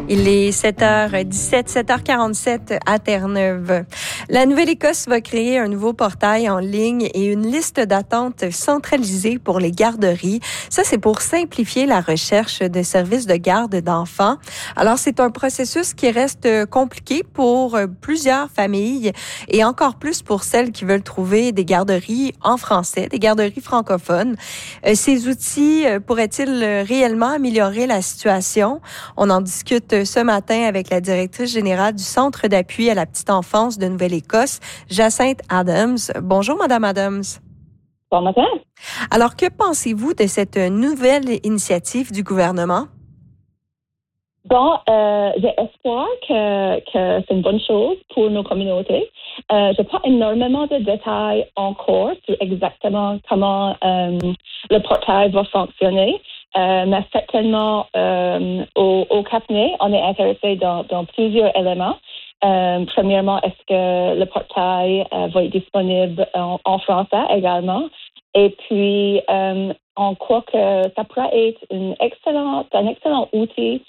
Il est 7h17, 7h47 à Terre-Neuve. La Nouvelle-Écosse va créer un nouveau portail en ligne et une liste d'attente centralisée pour les garderies. Ça, c'est pour simplifier la recherche de services de garde d'enfants. Alors, c'est un processus qui reste compliqué pour plusieurs familles et encore plus pour celles qui veulent trouver des garderies en français, des garderies francophones. Ces outils pourraient-ils réellement améliorer la situation? On en discute ce matin avec la directrice générale du Centre d'appui à la petite enfance de Nouvelle-Écosse, Jacinthe Adams. Bonjour, Madame Adams. Bon matin. Alors, que pensez-vous de cette nouvelle initiative du gouvernement? Bon, j'ai espoir que c'est une bonne chose pour nos communautés. Je n'ai pas énormément de détails encore sur exactement comment le portail va fonctionner. Mais certainement, au CAPNE, on est intéressé dans plusieurs éléments. Premièrement, est-ce que le portail va être disponible en français également? Et puis, on croit que ça pourrait être un excellent outil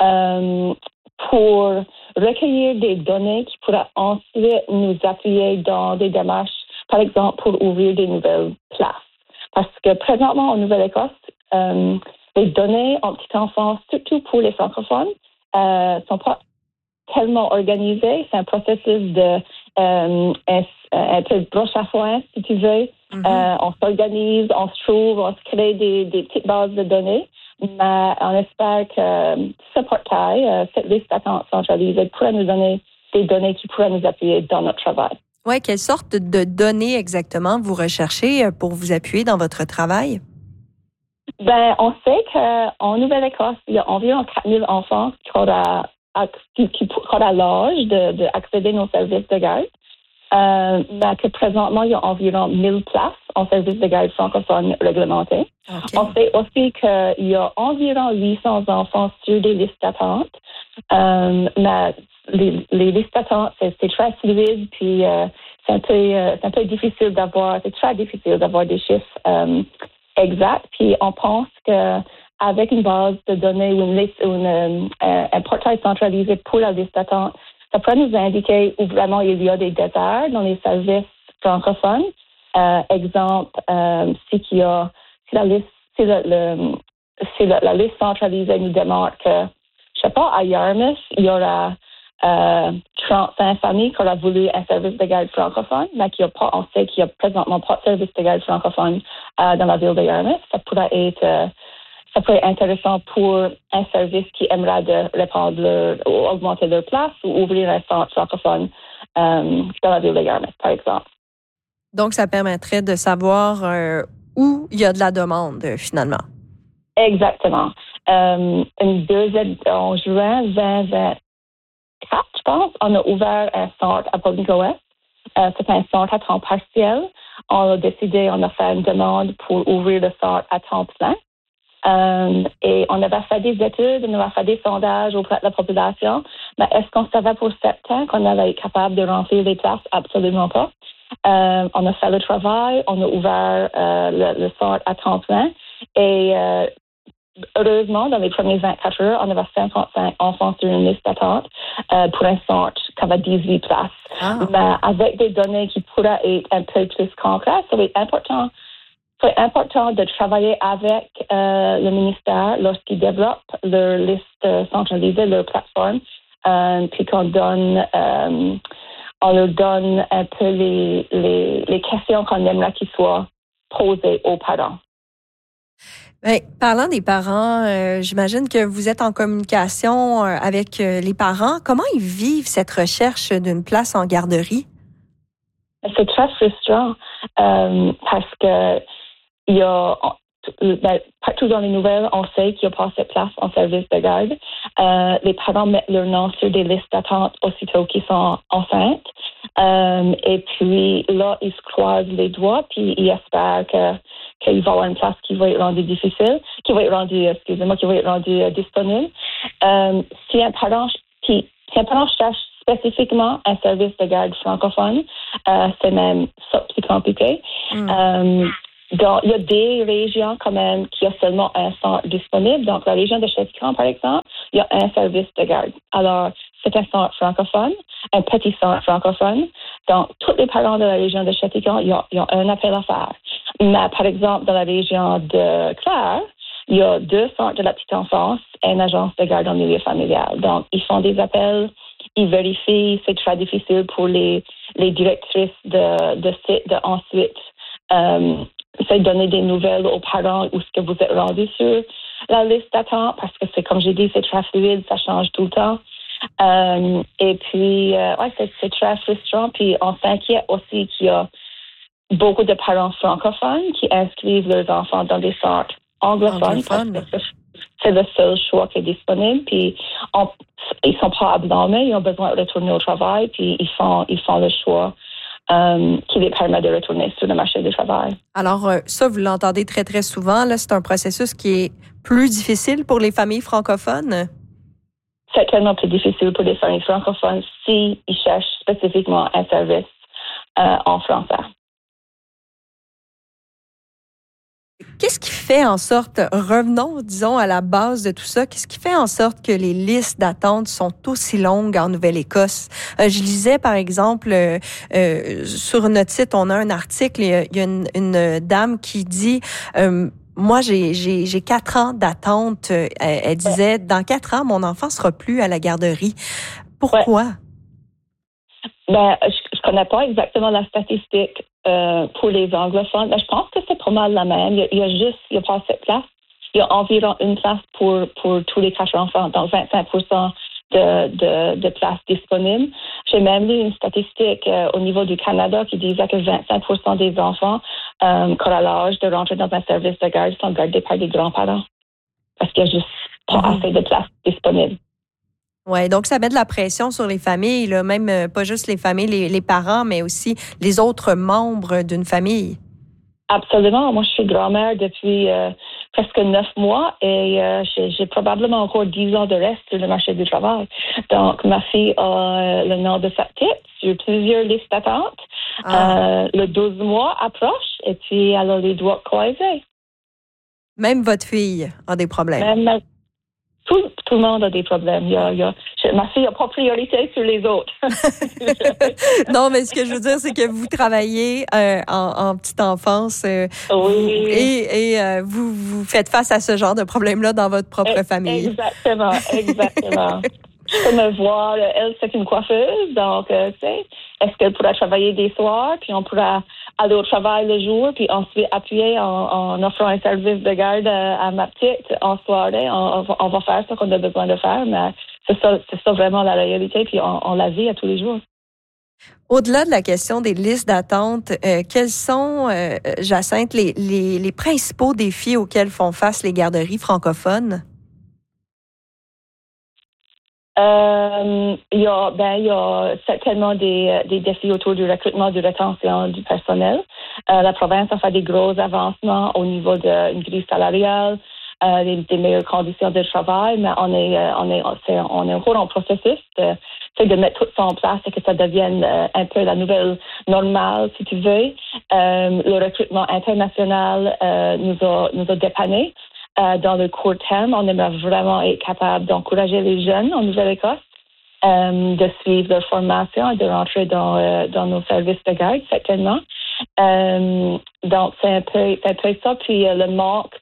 pour recueillir des données qui pourraient ensuite nous appuyer dans des démarches, par exemple, pour ouvrir des nouvelles places. Parce que présentement, en Nouvelle-Écosse, les données en petite enfance, surtout pour les francophones, sont pas tellement organisées. C'est un processus de un peu de broche à foin, si tu veux. Mm-hmm. On s'organise, on se trouve, on se crée des petites bases de données. Mais on espère que ce portail, cette liste d'attente centralisée, pourrait nous donner des données qui pourraient nous appuyer dans notre travail. Oui, quelle sorte de données exactement vous recherchez pour vous appuyer dans votre travail? Ben, on sait qu'en Nouvelle-Écosse, il y a environ 4000 enfants qui auront l'âge d'accéder à nos services de garde. Mais que présentement, il y a environ 1000 places en services de garde francophones réglementés. Okay. On sait aussi qu'il y a environ 800 enfants sur des listes d'attente. Mais les listes d'attente, c'est très fluide, puis c'est un peu difficile d'avoir, c'est très difficile d'avoir des chiffres exacts. Puis on pense qu'avec une base de données ou une liste ou un portail centralisé pour la liste d'attente, ça pourrait nous indiquer où vraiment il y a des déserts dans les services francophones. Exemple, si la liste centralisée nous démarque que, je sais pas, à Yarmouth, il y aura 35 familles qui auraient voulu un service de garde francophone, mais on sait qu'il n'y a présentement pas de service de garde francophone dans la ville de Yarmouth. Ça pourrait être intéressant pour un service qui aimerait de augmenter leur place ou ouvrir un centre francophone dans la ville de Yarmouth, par exemple. Donc, ça permettrait de savoir où il y a de la demande, finalement. Exactement. En juin 2024, je pense, on a ouvert un centre à Polygon-Ouest. C'est un centre à temps partiel. On a décidé, on a fait une demande pour ouvrir le centre à temps plein. Et on avait fait des études, on avait fait des sondages auprès de la population. Mais est-ce qu'on savait pour certain qu'on allait être capable de remplir les places? Absolument pas. On a fait le travail, on a ouvert le centre à temps plein. Et heureusement, dans les premières 24 heures, on avait 55 enfants sur une liste d'attente pour un centre qui avait 18 places. Ah. Mais avec des données qui pourraient être un peu plus concrètes, ça va être important. C'est important de travailler avec le ministère lorsqu'ils développent leur liste centralisée, leur plateforme, puis on leur donne un peu les questions qu'on aimerait qu'ils soient posées aux parents. Bien, parlant des parents, j'imagine que vous êtes en communication avec les parents. Comment ils vivent cette recherche d'une place en garderie? C'est très frustrant parce que il y a partout dans les nouvelles, on sait qu'il n'y a pas assez de place en service de garde. Les parents mettent leur nom sur des listes d'attente aussitôt qu'ils sont enceintes. Et puis là, ils se croisent les doigts, puis ils espèrent qu'il va y avoir une place qui va être rendue difficile, qui va être rendue disponible. Si un parent cherche spécifiquement un service de garde francophone, c'est même ça plus compliqué. Donc, il y a des régions quand même qui ont seulement un centre disponible. Donc, la région de Châtillon, par exemple, il y a un service de garde. Alors, c'est un centre francophone, un petit centre francophone. Donc, tous les parents de la région de Châtillon, ils ont un appel à faire. Mais, par exemple, dans la région de Clare, il y a 2 centres de la petite enfance et une agence de garde en milieu familial. Donc, ils font des appels, ils vérifient. C'est très difficile pour les directrices de site de ensuite c'est donner des nouvelles aux parents où est-ce que vous êtes rendu sur la liste d'attente parce que c'est, comme j'ai dit, c'est très fluide, ça change tout le temps. Et puis, c'est très frustrant. Puis, on s'inquiète aussi qu'il y a beaucoup de parents francophones qui inscrivent leurs enfants dans des centres anglophones parce que c'est le seul choix qui est disponible. Puis, ils sont pas abnormés, ils ont besoin de retourner au travail, puis ils font le choix qui les permet de retourner sur le marché du travail. Alors, ça, vous l'entendez très, très souvent. Là, c'est un processus qui est plus difficile pour les familles francophones? C'est tellement plus difficile pour les familles francophones s'ils cherchent spécifiquement un service en français. Qu'est-ce qui fait en sorte, revenons, disons, à la base de tout ça, qu'est-ce qui fait en sorte que les listes d'attente sont aussi longues en Nouvelle-Écosse? Je lisais, par exemple, sur notre site, on a un article, il y a une dame qui dit... moi, j'ai 4 ans d'attente. Elle disait, dans 4 ans, mon enfant sera plus à la garderie. Pourquoi? Ben, je connais pas exactement la statistique pour les anglophones, mais je pense que c'est pas mal la même. Il y a pas assez de place. Il y a environ une place pour tous les 4 enfants, donc 25% de places disponibles. J'ai même lu une statistique au niveau du Canada qui disait que 25% des enfants qui ont l'âge de rentrer dans un service de garde sont gardés par des grands-parents parce qu'il n'y a juste pas assez de places disponibles. Oui, donc ça met de la pression sur les familles, là, même pas juste les familles, les parents, mais aussi les autres membres d'une famille. Absolument. Moi, je suis grand-mère depuis presque 9 mois et j'ai probablement encore 10 ans de reste sur le marché du travail. Donc, ma fille a le nom de sa petite sur plusieurs listes d'attente. Le 12 mois approche et puis elle a les doigts croisés. Même votre fille a des problèmes. Tout le monde a des problèmes. Ma fille n'a pas priorité sur les autres. Non, mais ce que je veux dire, c'est que vous travaillez en petite enfance oui. et vous faites face à ce genre de problème-là dans votre propre famille. Exactement. Je peux me voir, elle, c'est une coiffeuse, donc, tu sais, est-ce qu'elle pourra travailler des soirs, puis on pourra aller au travail le jour, puis ensuite appuyer en offrant un service de garde à ma petite en soirée. On va faire ce qu'on a besoin de faire, mais c'est ça vraiment la réalité, puis on la vit à tous les jours. Au-delà de la question des listes d'attente, quels sont, Jacinthe, les principaux défis auxquels font face les garderies francophones? Il y a certainement des défis autour du recrutement, de rétention du personnel. La province a fait des gros avancements au niveau d'une grille salariale, des meilleures conditions de travail, mais on est encore en processus de mettre tout ça en place et que ça devienne un peu la nouvelle normale, si tu veux. Le recrutement international nous a dépanné. Dans le court terme, on aimerait vraiment être capable d'encourager les jeunes en Nouvelle-Écosse de suivre leur formation et de rentrer dans nos services de garde, certainement. Donc, c'est un peu ça. Puis, le manque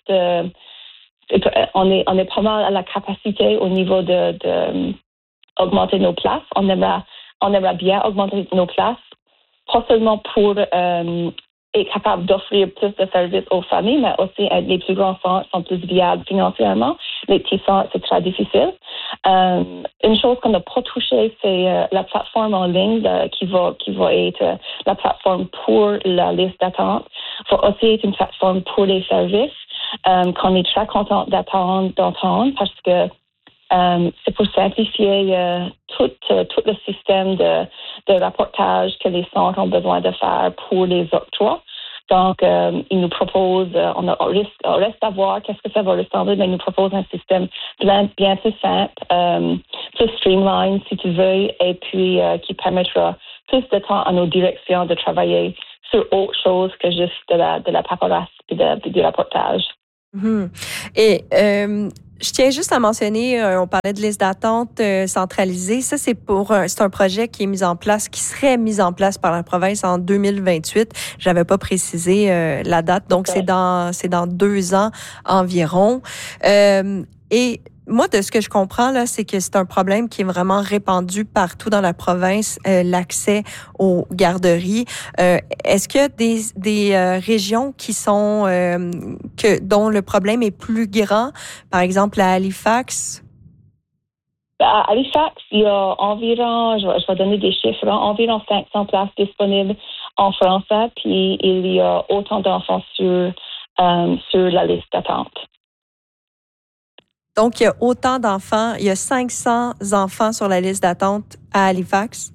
on est pas mal à la capacité au niveau de augmenter nos places. On aimerait bien augmenter nos places, pas seulement pour est capable d'offrir plus de services aux familles, mais aussi les plus grands centres sont plus viables financièrement. Les petits centres, c'est très difficile. Une chose qu'on n'a pas touchée, c'est la plateforme en ligne qui va être la plateforme pour la liste d'attente. Il va aussi être une plateforme pour les services qu'on est très content d'entendre parce que c'est pour simplifier tout le système de rapportage que les centres ont besoin de faire pour les octrois. Donc, ils nous proposent, on reste à voir qu'est-ce que ça va ressembler, mais ils nous proposent un système bien plus simple, plus streamline, si tu veux, et puis qui permettra plus de temps à nos directions de travailler sur autre chose que juste de la paperasse et du rapportage. Mhm. Et je tiens juste à mentionner, on parlait de liste d'attente centralisée. Ça, c'est un projet qui est mis en place, qui serait mis en place par la province en 2028. J'avais pas précisé la date, donc c'est dans 2 ans environ. Et moi, de ce que je comprends, là, c'est que c'est un problème qui est vraiment répandu partout dans la province, l'accès aux garderies. Est-ce qu'il y a des régions qui sont dont le problème est plus grand, par exemple à Halifax? À Halifax, il y a environ, je vais donner des chiffres, environ 500 places disponibles en français, puis il y a autant d'enfants sur la liste d'attente. Donc, il y a autant d'enfants, il y a 500 enfants sur la liste d'attente à Halifax?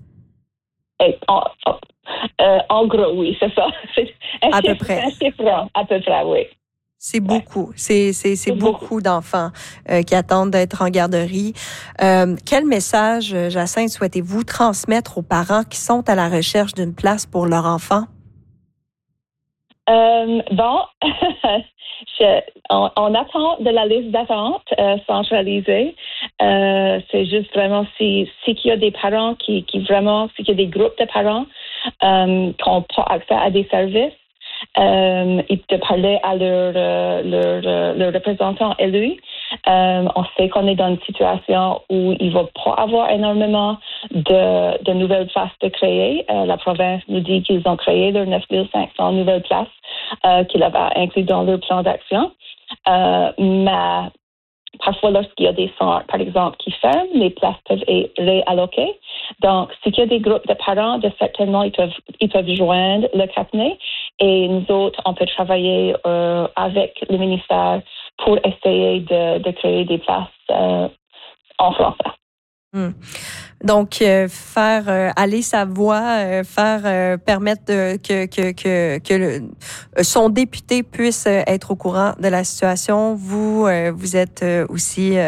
En gros, oui, c'est ça. À peu près. Un chiffre, à peu près, oui. C'est beaucoup. C'est beaucoup d'enfants qui attendent d'être en garderie. Quel message, Jacinthe, souhaitez-vous transmettre aux parents qui sont à la recherche d'une place pour leur enfant? On attend de la liste d'attente centralisée. C'est juste vraiment si qu'il y a des parents s'il y a des groupes de parents qui n'ont pas accès à des services, ils peuvent parler à leur représentant élu. On sait qu'on est dans une situation où il ne va pas avoir énormément de nouvelles places de créer. La province nous dit qu'ils ont créé leurs 9500 nouvelles places qu'ils avaient inclus dans leur plan d'action. Mais parfois, lorsqu'il y a des centres, par exemple, qui ferment, les places peuvent être réalloquées. Donc, s'il y a des groupes de parents, certainement, ils peuvent joindre le cabinet et nous autres, on peut travailler avec le ministère pour essayer de créer des places en français. Donc, faire aller sa voix, permettre que son député puisse être au courant de la situation. Vous êtes aussi,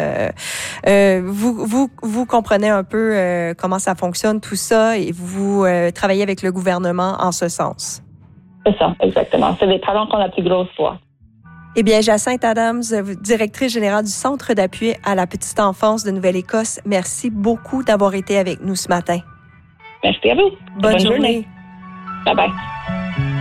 vous comprenez un peu comment ça fonctionne tout ça et vous travaillez avec le gouvernement en ce sens. C'est ça, exactement. C'est les parents qui ont la plus grosse voix. Eh bien, Jacinthe Adams, directrice générale du Centre d'appui à la petite enfance de Nouvelle-Écosse, merci beaucoup d'avoir été avec nous ce matin. Merci à vous. Bonne journée. Bye-bye.